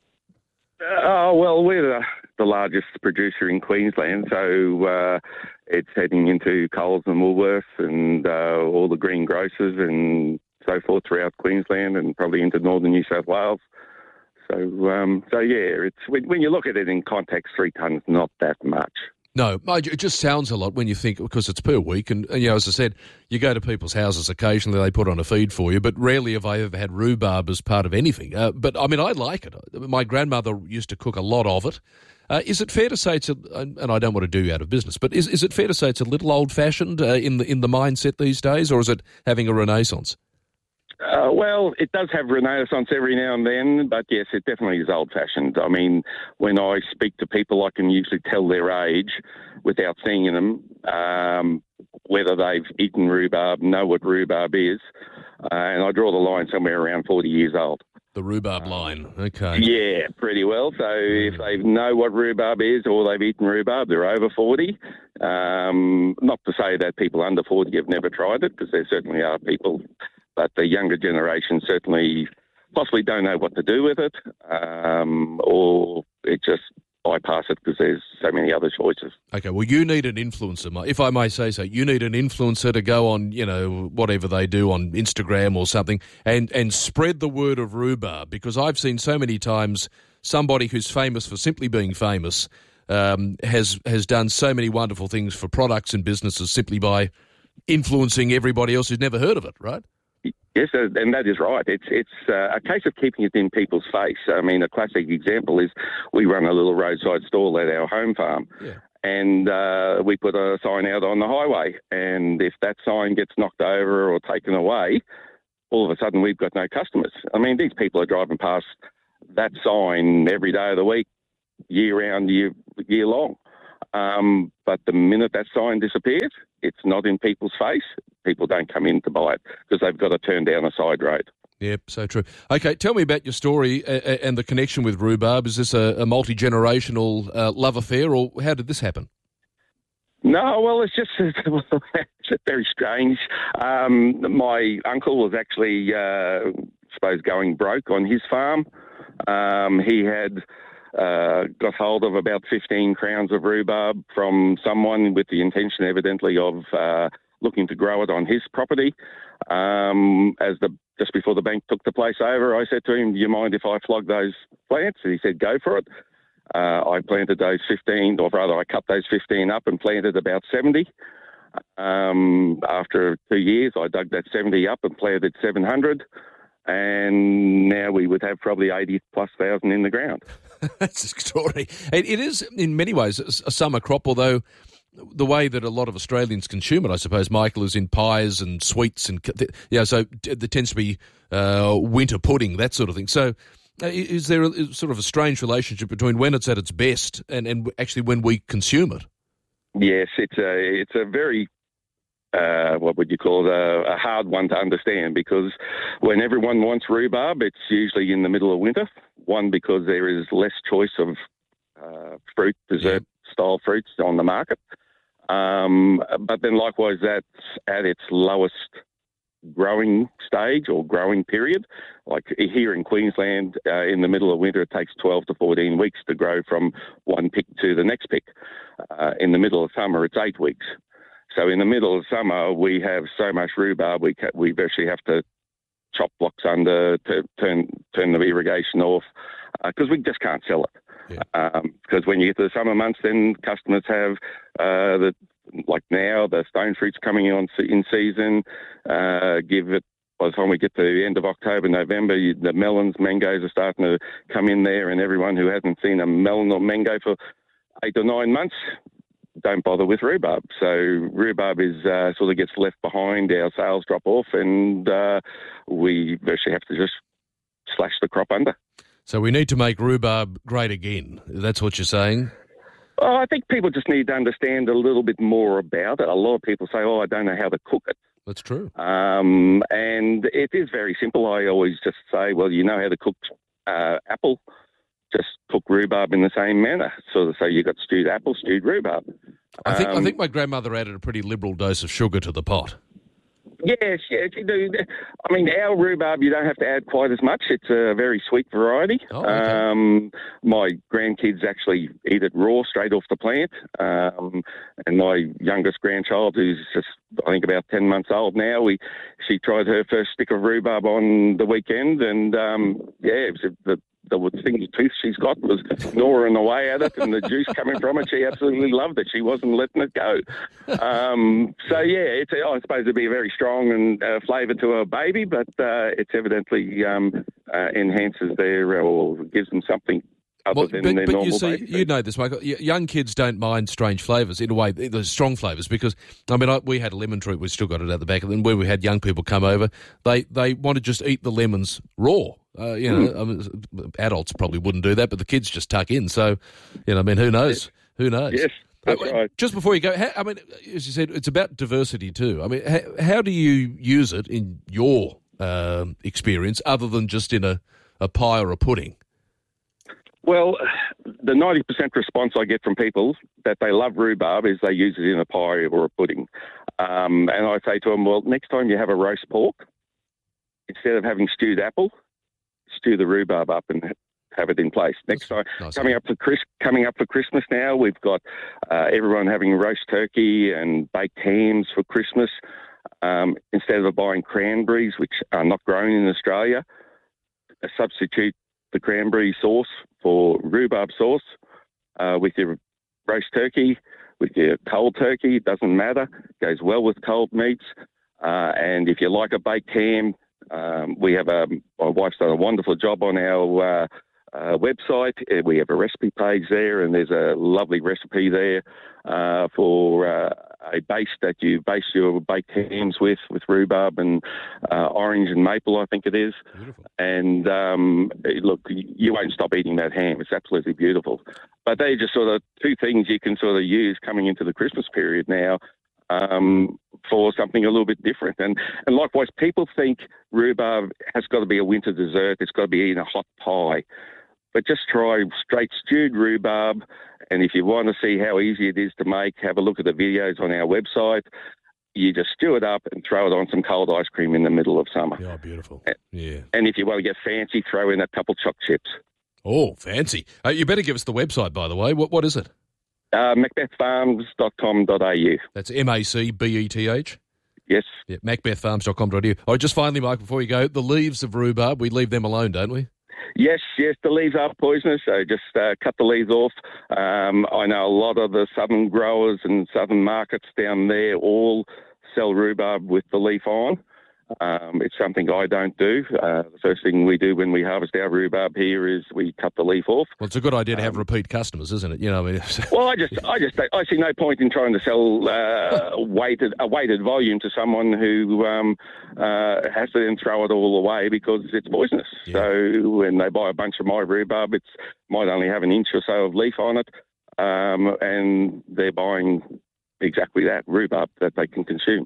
Oh, well, we're the, the largest producer in Queensland, so uh, it's heading into Coles and Woolworths and uh, all the green grocers and so forth throughout Queensland and probably into northern New South Wales. So, um, so yeah, it's when, when you look at it in context, three tonnes not that much. No, it just sounds a lot when you think, because it's per week. And, and, you know, as I said, you go to people's houses occasionally, they put on a feed for you, but rarely have I ever had rhubarb as part of anything. Uh, but, I mean, I like it. My grandmother used to cook a lot of it. Uh, is it fair to say it's, a, and I don't want to do you out of business, but is, is it fair to say it's a little old-fashioned uh, in the in the mindset these days, or is it having a renaissance? Uh, well, it does have renaissance every now and then, but yes, it definitely is old-fashioned. I mean, when I speak to people, I can usually tell their age without seeing them, um, whether they've eaten rhubarb, know what rhubarb is, uh, and I draw the line somewhere around forty years old. The rhubarb line, okay. Yeah, pretty well. So if they know what rhubarb is or they've eaten rhubarb, they're over forty. Um, not to say that people under forty have never tried it, because there certainly are people, but the younger generation certainly possibly don't know what to do with it, um, or it just bypass it because there's so many other choices. Okay, well, you need an influencer, Mike. If I may say so. You need an influencer to go on, you know, whatever they do on Instagram or something, and, and spread the word of rhubarb, because I've seen so many times somebody who's famous for simply being famous um, has has done so many wonderful things for products and businesses simply by influencing everybody else who's never heard of it, right? Yes, and that is right. It's it's uh, a case of keeping it in people's face. I mean, a classic example is we run a little roadside stall at our home farm. Yeah. And uh, we put a sign out on the highway. And if that sign gets knocked over or taken away, all of a sudden we've got no customers. I mean, these people are driving past that sign every day of the week, year round, year, year long. Um, but the minute that sign disappears, it's not in people's face. People don't come in to buy it because they've got to turn down a side road. Yep, so true. Okay, tell me about your story uh, and the connection with rhubarb. Is this a, a multi-generational uh, love affair, or how did this happen? No, well, it's just it's very strange. Um, my uncle was actually, uh, I suppose, going broke on his farm. Um, he had uh, got hold of about fifteen crowns of rhubarb from someone with the intention, evidently, of uh, looking to grow it on his property. Um, as the just before the bank took the place over, I said to him, "Do you mind if I flog those plants?" And he said, "Go for it." Uh, I planted those fifteen, or rather, I cut those fifteen up and planted about seventy. Um, after two years, I dug that seventy up and planted seven hundred, and now we would have probably eighty plus thousand in the ground. That's extraordinary. It, it is, in many ways, a summer crop, although the way that a lot of Australians consume it, I suppose, Michael, is in pies and sweets, and yeah, so there tends to be uh, winter pudding, that sort of thing. So, uh, is there a, sort of a strange relationship between when it's at its best and, and actually when we consume it? Yes, it's a it's a very uh, what would you call it, a, a hard one to understand, because when everyone wants rhubarb, it's usually in the middle of winter. One, because there is less choice of uh, fruit, dessert yeah. style fruits on the market. Um, but then likewise, that's at its lowest growing stage or growing period. Like here in Queensland, uh, in the middle of winter, it takes twelve to fourteen weeks to grow from one pick to the next pick. Uh, in the middle of summer, it's eight weeks. So in the middle of summer, we have so much rhubarb, we ca- we virtually have to chop blocks under, to turn turn the irrigation off, because uh, we just can't sell it. Because yeah. um, when you get to the summer months, then customers have uh, the like now the stone fruits coming on in season. Uh, give it by the time we get to the end of October, November, you, the melons, mangoes are starting to come in there, and everyone who hasn't seen a melon or mango for eight or nine months, don't bother with rhubarb. So rhubarb is uh, sort of gets left behind. Our sales drop off, and uh, we virtually have to just slash the crop under. So we need to make rhubarb great again. That's what you're saying? Oh, I think people just need to understand a little bit more about it. A lot of people say, "Oh, I don't know how to cook it." That's true. Um, and it is very simple. I always just say, "Well, you know how to cook uh, apple. Just cook rhubarb in the same manner." So, so you got stewed apple, stewed rhubarb. I think um, I think my grandmother added a pretty liberal dose of sugar to the pot. Yes, yes, you do. I mean, our rhubarb, you don't have to add quite as much. It's a very sweet variety. Oh, okay. um, my grandkids actually eat it raw, straight off the plant. Um, and my youngest grandchild, who's just, I think, about ten months old now, we she tried her first stick of rhubarb on the weekend, and um, yeah, it was the the single tooth she's got was gnawing away at it, and the juice coming from it, she absolutely loved it. She wasn't letting it go. Um, so, yeah, it's, I suppose it'd be a very strong and uh, flavour to a baby, but uh, it's evidently um, uh, enhances their, or gives them something other well, than but, their but normal you see, baby. you know this, Michael. Young kids don't mind strange flavours in a way, the strong flavours, because I mean, I, we had a lemon tree, we still got it at the back, and then when we had young people come over, they they want to just eat the lemons raw. Uh, you know, mm. I mean, adults probably wouldn't do that, but the kids just tuck in. So, you know, I mean, who knows? Yes. Who knows? Yes, that's uh, right. Just before you go, how, I mean, as you said, it's about diversity too. I mean, how, how do you use it in your um, experience, other than just in a, a pie or a pudding? Well, the ninety percent response I get from people that they love rhubarb is they use it in a pie or a pudding. Um, and I say to them, well, next time you have a roast pork, instead of having stewed apple, stew the rhubarb up and have it in place. Next time, nice. coming up for Chris, coming up for Christmas now, we've got uh, everyone having roast turkey and baked hams for Christmas. Um, instead of buying cranberries, which are not grown in Australia, uh, substitute the cranberry sauce for rhubarb sauce uh, with your roast turkey with your cold turkey. It doesn't matter. Goes well with cold meats. Uh, and if you like a baked ham, um, we have a, my wife's done a wonderful job on our uh, uh, website. Uh, We have a recipe page there, and there's a lovely recipe there uh, for uh, a base that you base your baked hams with, with rhubarb and uh, orange and maple, I think it is. Beautiful. And um, look, you won't stop eating that ham. It's absolutely beautiful. But they're just sort of two things you can sort of use coming into the Christmas period now um, for something a little bit different. And, and likewise, people think rhubarb has got to be a winter dessert. It's got to be in a hot pie. But just try straight stewed rhubarb. And if you want to see how easy it is to make, have a look at the videos on our website. You just stew it up and throw it on some cold ice cream in the middle of summer. Yeah, beautiful. Yeah. And if you want to get fancy, throw in a couple choc chips. Oh, fancy. Uh, you better give us the website, by the way. What What is it? Uh, macbeth farms dot com dot a u. That's M A C B E T H? Yes. Yeah, macbeth farms dot com dot a u. Oh, just finally, Mike, before you go, the leaves of rhubarb, we leave them alone, don't we? Yes, yes, the leaves are poisonous, so just uh, cut the leaves off. Um, I know a lot of the southern growers and southern markets down there all sell rhubarb with the leaf on. Um, it's something I don't do. Uh, the first thing we do when we harvest our rhubarb here is we cut the leaf off. Well, it's a good idea to have um, repeat customers, isn't it? You know, I mean, well, I just, I just, I see no point in trying to sell uh, weighted a weighted volume to someone who um, uh, has to then throw it all away because it's poisonous. Yeah. So when they buy a bunch of my rhubarb, it might only have an inch or so of leaf on it, um, and they're buying exactly that rhubarb that they can consume.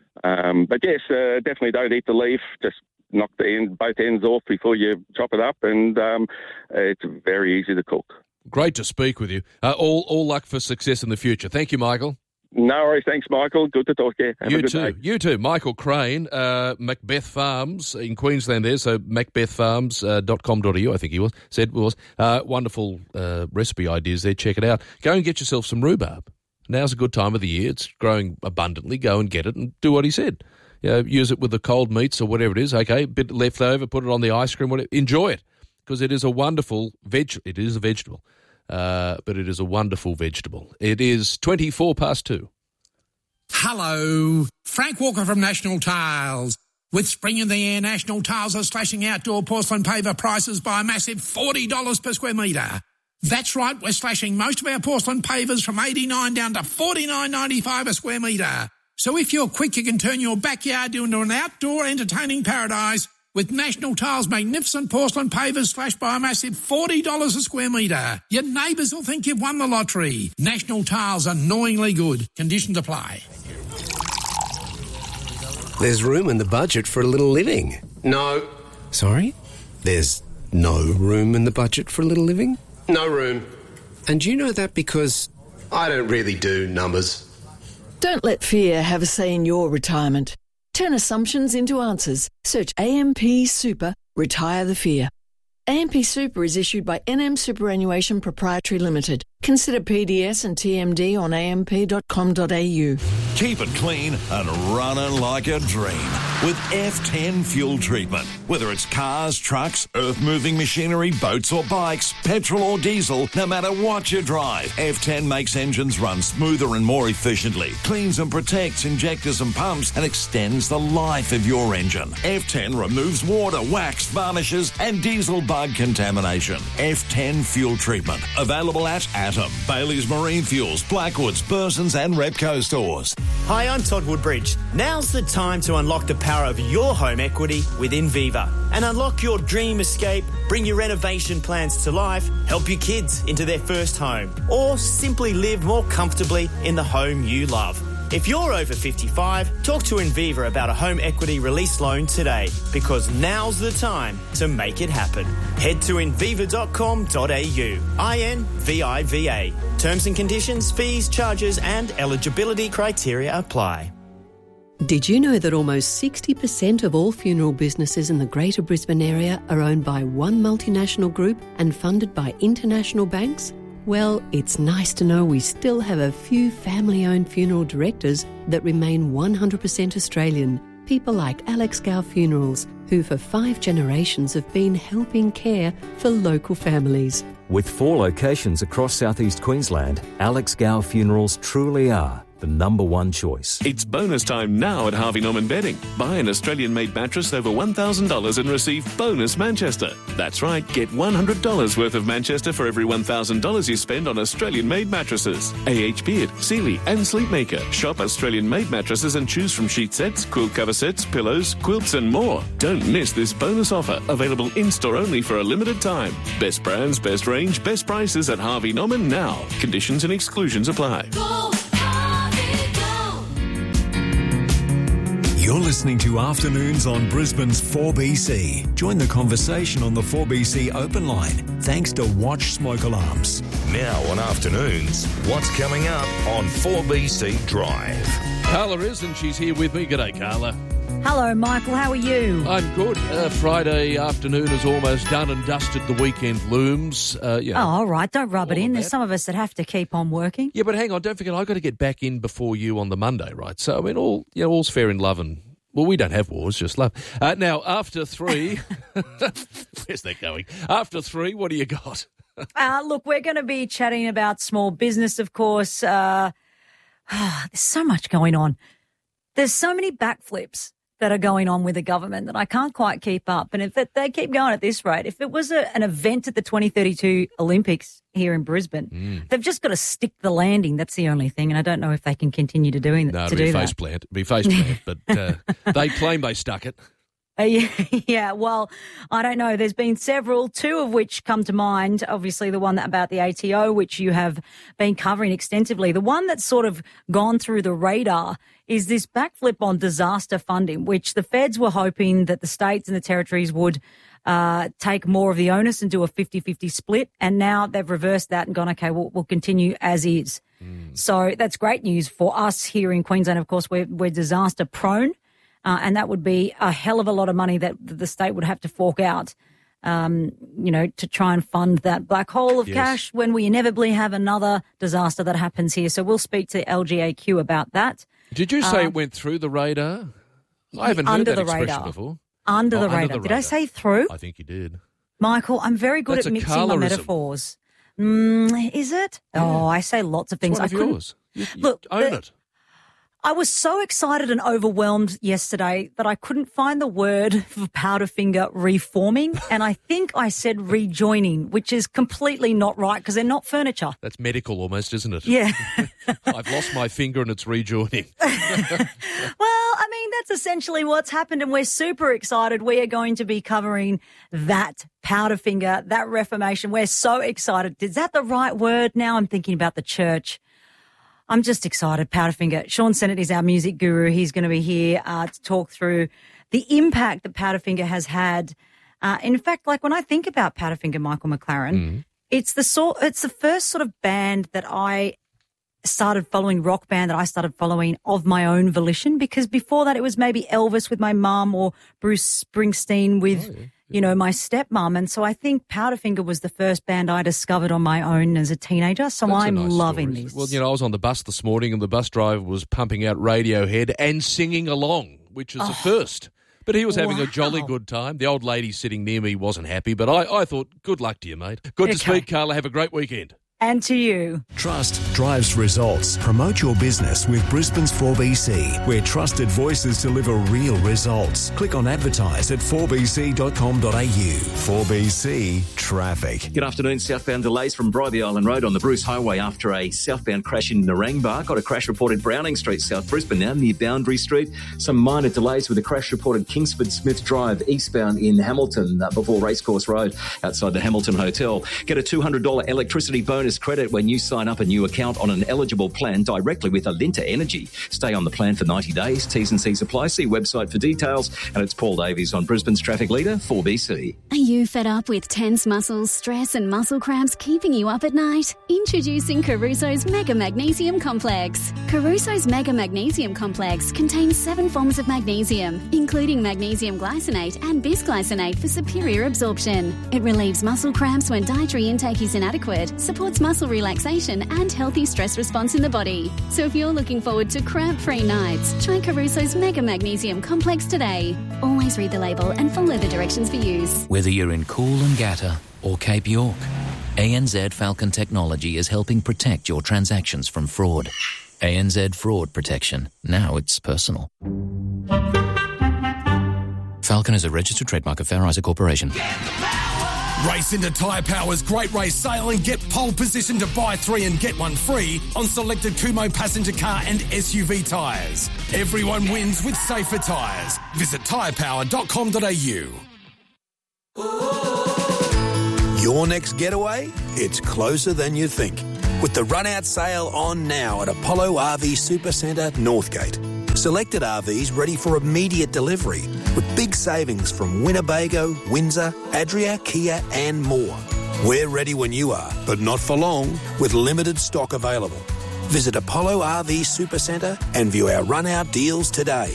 Um, but yes, uh, definitely don't eat the leaf. Just knock the end, both ends off before you chop it up, and um, it's very easy to cook. Great to speak with you. Uh, all all luck for success in the future. Thank you, Michael. No worries. Thanks, Michael. Good to talk to you. Have you a good too. day. You too. Michael Crane, uh, Macbeth Farms in Queensland there, so macbeth farms dot com dot a u, I think he was, said was. Uh, wonderful uh, recipe ideas there. Check it out. Go and get yourself some rhubarb. Now's a good time of the year. It's growing abundantly. Go and get it and do what he said. You know, use it with the cold meats or whatever it is. Okay, a bit left over, put it on the ice cream. Whatever. Enjoy it because it is a wonderful veg. It is a vegetable, uh, but it is a wonderful vegetable. It is twenty-four past two. Hello, Frank Walker from National Tiles. With spring in the air, National Tiles are slashing outdoor porcelain paver prices by a massive forty dollars per square metre. That's right, we're slashing most of our porcelain pavers from eighty-nine dollars down to forty-nine ninety-five a square metre. So if you're quick, you can turn your backyard into an outdoor entertaining paradise with National Tiles' magnificent porcelain pavers slashed by a massive forty dollars a square metre. Your neighbours will think you've won the lottery. National Tiles, annoyingly good. Conditions apply. There's room in the budget for a little living. No. Sorry? There's no room in the budget for a little living? No room. And you know that because I don't really do numbers. Don't let fear have a say in your retirement. Turn assumptions into answers. Search A M P Super, retire the fear. A M P Super is issued by N M Superannuation Proprietary Limited. Consider P D S and T M D on a m p dot com dot a u. Keep it clean and running like a dream with F ten fuel treatment. Whether it's cars, trucks, earth-moving machinery, boats or bikes, petrol or diesel, no matter what you drive, F ten makes engines run smoother and more efficiently, cleans and protects injectors and pumps, and extends the life of your engine. F ten removes water, wax, varnishes, and diesel bug contamination. F ten fuel treatment. Available at Atom, Bailey's Marine Fuels, Blackwoods, Burson's and Repco stores. Hi, I'm Todd Woodbridge. Now's the time to unlock the power of your home equity with Inviva and unlock your dream escape, bring your renovation plans to life, help your kids into their first home, or simply live more comfortably in the home you love. If you're over fifty-five, talk to Inviva about a home equity release loan today because now's the time to make it happen. Head to inviva dot com dot a u. I N V I V A. Terms and conditions, fees, charges and eligibility criteria apply. Did you know that almost sixty percent of all funeral businesses in the Greater Brisbane area are owned by one multinational group and funded by international banks? Well, it's nice to know we still have a few family-owned funeral directors that remain one hundred percent Australian. People like Alex Gow Funerals, who for five generations have been helping care for local families. With four locations across southeast Queensland, Alex Gow Funerals truly are the number one choice. It's bonus time now at Harvey Norman Bedding. Buy an Australian-made mattress over one thousand dollars and receive bonus Manchester. That's right, get one hundred dollars worth of Manchester for every one thousand dollars you spend on Australian-made mattresses. A H Beard, Sealy and Sleepmaker. Shop Australian-made mattresses and choose from sheet sets, quilt cover sets, pillows, quilts and more. Don't miss this bonus offer, available in-store only for a limited time. Best brands, best range, best prices at Harvey Norman now. Conditions and exclusions apply. You're listening to Afternoons on Brisbane's four B C. Join the conversation on the four B C open line, thanks to Watch Smoke Alarms. Now on Afternoons, what's coming up on four B C Drive? Carla is, and she's here with me. G'day, Carla. Hello, Michael. How are you? I'm good. Uh, Friday afternoon is almost done and dusted. The weekend looms. Uh, you know, oh, all right. Don't rub it in. There's that. some of us that have to keep on working. Yeah, but hang on. Don't forget, I've got to get back in before you on the Monday, right? So, I mean, all you know, all's fair in love and... Well, we don't have wars, just love. Uh, now, after three... where's that going? After three, what do you got? uh, look, we're going to be chatting about small business, of course. Uh, oh, there's so much going on. There's so many backflips that are going on with the government that I can't quite keep up. And if they keep going at this rate, if it was a, an event at the twenty thirty-two Olympics here in Brisbane, mm. they've just got to stick the landing. That's the only thing. And I don't know if they can continue to doing no, to do do face that. Plant. It'd be face plant, but uh, they claim they stuck it. Uh, yeah, yeah, well, I don't know. There's been several, two of which come to mind. Obviously, the one that about the A T O, which you have been covering extensively. The one that's sort of gone through the radar is this backflip on disaster funding, which the feds were hoping that the states and the territories would uh, take more of the onus and do a fifty-fifty split. And now they've reversed that and gone, okay, we'll, we'll continue as is. Mm. So that's great news for us here in Queensland. Of course, we're, we're disaster prone. Uh, and that would be a hell of a lot of money that the state would have to fork out, um, you know, to try and fund that black hole of yes. cash when we inevitably have another disaster that happens here. So we'll speak to L G A Q about that. Did you say uh, it went through the radar? I haven't heard under that the expression radar. before. Under, oh, the, under radar. the radar. Did I say through? I think you did. Michael, I'm very good That's at a mixing Carlaism. my metaphors. Mm, is it? Yeah. Oh, I say lots of things. It's one I of yours. You, you Look, own the, it. I was so excited and overwhelmed yesterday that I couldn't find the word for Powderfinger reforming, and I think I said rejoining, which is completely not right because they're not furniture. That's medical almost, isn't it? Yeah. I've lost my finger and it's rejoining. Well, I mean, that's essentially what's happened, and we're super excited. We are going to be covering that Powderfinger, that reformation. We're so excited. Is that the right word? Now I'm thinking about the church. I'm just excited. Powderfinger. Sean Sennett is our music guru. He's going to be here uh, to talk through the impact that Powderfinger has had. Uh, in fact, like when I think about Powderfinger, Michael McLaren, mm-hmm. it's the sort, it's the first sort of band that I started following, rock band that I started following of my own volition, because before that it was maybe Elvis with my mum or Bruce Springsteen with, oh, yeah. you know, my stepmom. And so I think Powderfinger was the first band I discovered on my own as a teenager. So That's I'm nice loving story. this. Well, you know, I was on the bus this morning and the bus driver was pumping out Radiohead and singing along, which is oh, a first. But he was having wow. a jolly good time. The old lady sitting near me wasn't happy, but I, I thought, good luck to you, mate. Good okay. to speak, Carla. Have a great weekend. And to you. Trust drives results. Promote your business with Brisbane's four B C, where trusted voices deliver real results. Click on advertise at four b c dot com dot a u. four B C Traffic. Good afternoon. Southbound delays from Bribie Island Road on the Bruce Highway after a southbound crash in Narangba. Got a crash reported Browning Street, South Brisbane now near Boundary Street. Some minor delays with a crash reported Kingsford Smith Drive eastbound in Hamilton uh, before Racecourse Road outside the Hamilton Hotel. Get a two hundred dollars electricity bonus credit when you sign up a new account on an eligible plan directly with Alinta Energy. Stay on the plan for ninety days. T's and C's apply. See website for details. And it's Paul Davies on Brisbane's Traffic Leader, four B C. Are you fed up with tense muscles, stress and muscle cramps keeping you up at night? Introducing Caruso's Mega Magnesium Complex. Caruso's Mega Magnesium Complex contains seven forms of magnesium, including magnesium glycinate and bisglycinate for superior absorption. It relieves muscle cramps when dietary intake is inadequate, supports supports muscle relaxation and healthy stress response in the body. So if you're looking forward to cramp-free nights, try Caruso's Mega Magnesium Complex today. Always read the label and follow the directions for use. Whether you're in Coolangatta or Cape York, A N Z Falcon Technology is helping protect your transactions from fraud. A N Z Fraud Protection. Now it's personal. Falcon is a registered trademark of Fair Isaac Corporation. Race into Tyre Power's Great Race Sale and get pole position to buy three and get one free on selected Kumho passenger car and S U V tyres. Everyone wins with safer tyres. Visit tyre power dot com dot a u. Your next getaway? It's closer than you think. With the run-out sale on now at Apollo R V Supercentre, Northgate. Selected R Vs ready for immediate delivery with big savings from Winnebago, Windsor, Adria, Kia and more. We're ready when you are, but not for long, with limited stock available. Visit Apollo R V Supercentre and view our run-out deals today.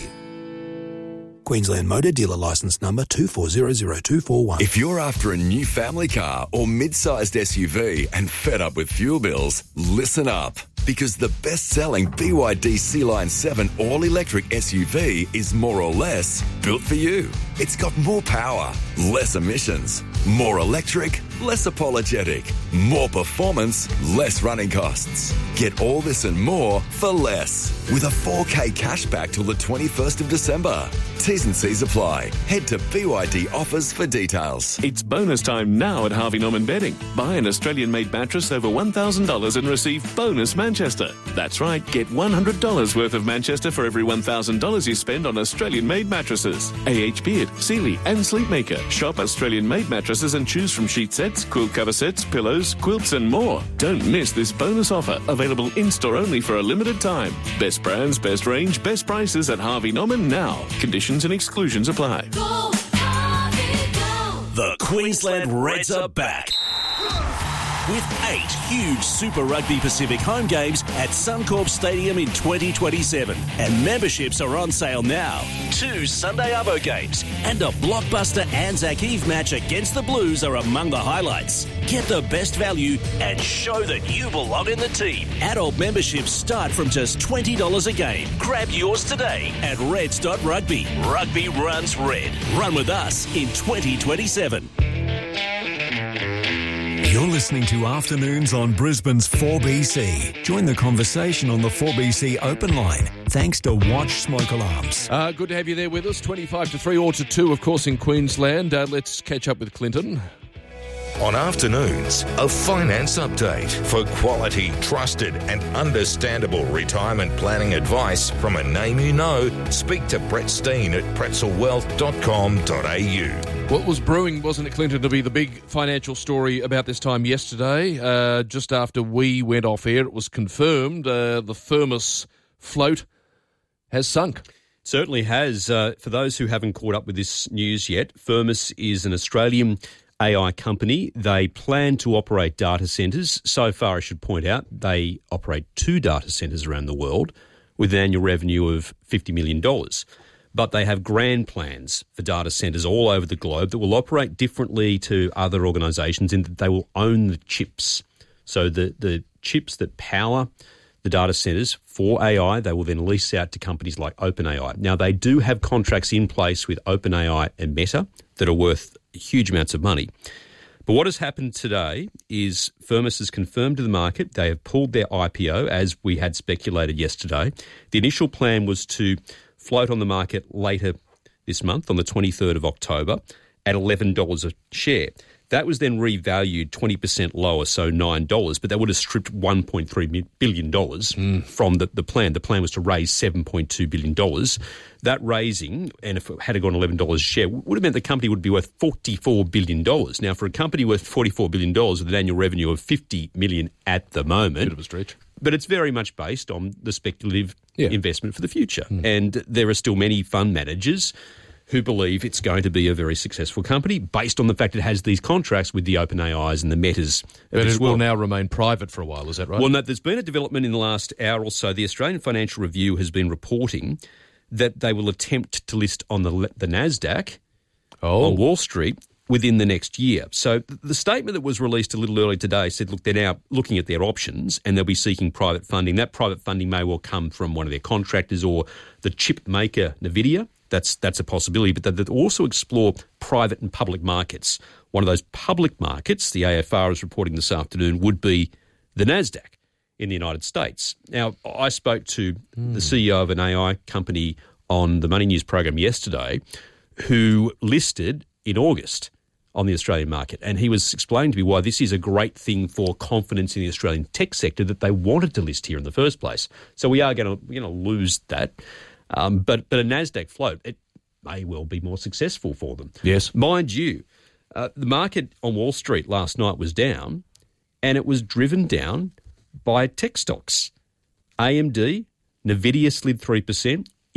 Queensland Motor Dealer Licence Number two four zero zero two four one. If you're after a new family car or mid-sized S U V and fed up with fuel bills, listen up. Because the best-selling B Y D C-Line seven all-electric S U V is more or less built for you. It's got more power, less emissions, more electric, less apologetic, more performance, less running costs. Get all this and more for less with a four K cashback till the twenty-first of December. T's and C's apply. Head to B Y D offers for details. It's bonus time now at Harvey Norman Bedding. Buy an Australian-made mattress over one thousand dollars and receive bonus Manchester. That's right, get one hundred dollars worth of Manchester for every one thousand dollars you spend on Australian-made mattresses. A H Beard, Sealy and Sleepmaker. Shop Australian-made mattresses and choose from sheet sets, quilt cover sets, pillows, quilts and more. Don't miss this bonus offer. Available in-store only for a limited time. Best brands, best range, best prices at Harvey Norman now. Conditions and exclusions apply. Go, Harvey, go. The Queensland Reds are back. With eight huge Super Rugby Pacific home games at Suncorp Stadium in twenty twenty-seven. And memberships are on sale now. Two Sunday Arvo games and a blockbuster Anzac Eve match against the Blues are among the highlights. Get the best value and show that you belong in the team. Adult memberships start from just twenty dollars a game. Grab yours today at reds dot rugby. Rugby runs red. Run with us in twenty twenty-seven. You're listening to Afternoons on Brisbane's four B C. Join the conversation on the four B C open line. Thanks to Watch Smoke Alarms. Uh, good to have you there with us. twenty-five to three or to two, of course, in Queensland. Uh, let's catch up with Clinton. On Afternoons, a finance update for quality, trusted and understandable retirement planning advice from a name you know. Speak to Brett Steen at pretzel wealth dot com dot a u. What was brewing, wasn't it, Clinton, to be the big financial story about this time yesterday? Uh, just after we went off air, it was confirmed uh, the Firmus float has sunk. Certainly has. Uh, for those who haven't caught up with this news yet, Firmus is an Australian A I company. They plan to operate data centres. So far, I should point out, they operate two data centres around the world with an annual revenue of fifty million dollars. But they have grand plans for data centres all over the globe that will operate differently to other organisations in that they will own the chips. So the, the chips that power the data centres for A I, they will then lease out to companies like OpenAI. Now, they do have contracts in place with OpenAI and Meta that are worth huge amounts of money. But what has happened today is Firmus has confirmed to the market they have pulled their I P O, as we had speculated yesterday. The initial plan was to float on the market later this month, on the twenty-third of October, at eleven dollars a share. That was then revalued twenty percent lower, so nine dollars, but that would have stripped one point three billion dollars mm. from the, the plan. The plan was to raise seven point two billion dollars. That raising, and if it had gone eleven dollars a share, would have meant the company would be worth forty-four billion dollars. Now, for a company worth forty-four billion dollars with an annual revenue of fifty million dollars at the moment... Bit of a stretch. But it's very much based on the speculative yeah. investment for the future. Mm. And there are still many fund managers who believe it's going to be a very successful company based on the fact it has these contracts with the OpenAIs and the Metas. But it will now remain private for a while, is that right? Well, no, there's been a development in the last hour or so. The Australian Financial Review has been reporting that they will attempt to list on the, the NASDAQ, oh. on Wall Street, within the next year. So the statement that was released a little early today said, look, they're now looking at their options and they'll be seeking private funding. That private funding may well come from one of their contractors or the chip maker NVIDIA. That's that's a possibility, but they'll also explore private and public markets. One of those public markets, the A F R is reporting this afternoon, would be the NASDAQ in the United States. Now, I spoke to mm. the C E O of an A I company on the Money News program yesterday who listed in August on the Australian market. And he was explaining to me why this is a great thing for confidence in the Australian tech sector that they wanted to list here in the first place. So we are going to, you know, lose that. Um, but, but a NASDAQ float, it may well be more successful for them. Yes. Mind you, uh, the market on Wall Street last night was down, and it was driven down by tech stocks. A M D, NVIDIA slid three percent,